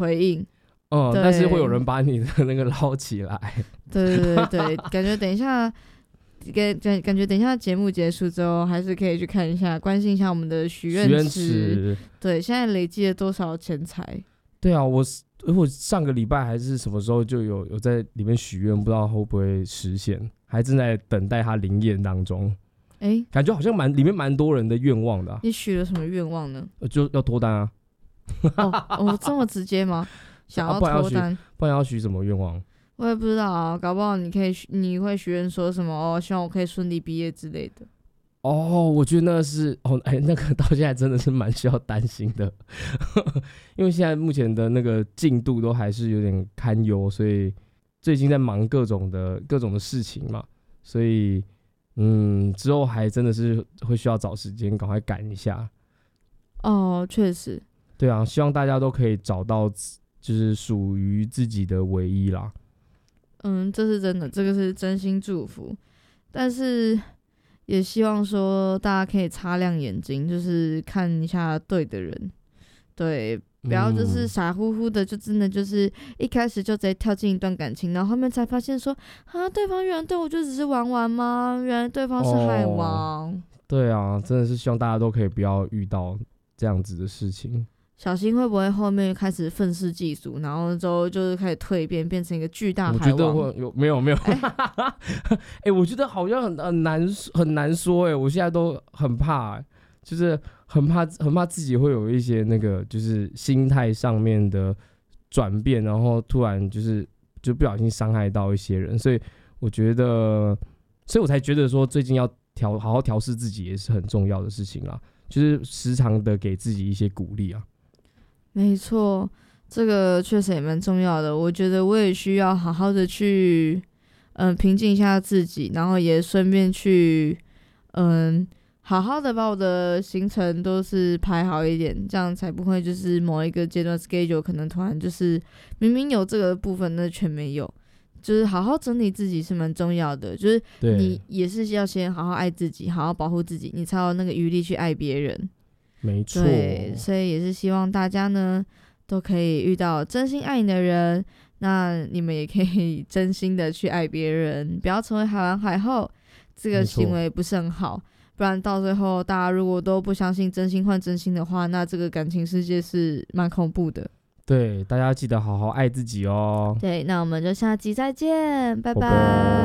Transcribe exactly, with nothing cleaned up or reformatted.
回应。 嗯，但是会有人把你的那个捞起来。 对对对对，感觉等一下，感感感觉等一下节目结束之后，还是可以去看一下，关心一下我们的许愿池。对，现在累积了多少钱财？ 对啊，我我上个礼拜还是什么时候就有有在里面许愿，不知道会不会实现，还正在等待它灵验当中。 哎、欸， 感觉好像蛮里面蛮多人的愿望的、啊。 你许了什么愿望呢？ 就要脱单啊。 哦，哦这么直接吗？想要脱单， 啊、不然要许什么愿望？ 我也不知道啊，搞不好你可以你会许愿说什么哦，希望我可以顺利毕业之类的。 哦，我觉得那个是哦，哎，那个到现在真的是蛮需要担心的，因为现在目前的那个进度都还是有点堪忧，所以最近在忙各种的各种的事情嘛，所以嗯，之后还真的是会需要找时间赶快赶一下。 哦，确实。 对啊，希望大家都可以找到就是属于自己的唯一啦。 嗯，这是真的，这个是真心祝福，但是也希望说大家可以擦亮眼睛，就是看一下对的人，对，不要就是傻乎乎的，就真的就是一开始就直接跳进一段感情，然后后面才发现说啊，对方原来对我就只是玩玩吗？原来对方是海王。哦， 对啊，真的是希望大家都可以不要遇到这样子的事情。 小心会不会后面开始愤世嫉俗，然后之后就是开始蜕变，变成一个巨大海王？ 我觉得会有没有没有？哎、欸，我觉得好像很很难很难说哎、欸，我现在都很怕、欸，就是很怕很怕自己会有一些那个就是心态上面的转变，然后突然就是就不小心伤害到一些人，所以我觉得，所以我才觉得说最近要调好好调试自己也是很重要的事情啦，就是时常的给自己一些鼓励啊。 没错，这个确实也蛮重要的。我觉得我也需要好好的去，嗯、呃，平静一下自己，然后也顺便去，嗯，好好的把我的行程都是排好一点，这样才不会就是某一个阶段 schedule 可能突然就是明明有这个部分，那全没有。就是好好整理自己是蛮重要的，就是你也是要先好好爱自己，好好保护自己，你才有那个余力去爱别人。 没错， 对，所以也是希望大家呢都可以遇到真心爱你的人，那你们也可以真心的去爱别人，不要成为海王海后，这个行为不是很好，不然到最后大家如果都不相信真心换真心的话，那这个感情世界是蛮恐怖的。 对，大家记得好好爱自己哦。 对，那我们就下集再见，拜拜。 拜拜。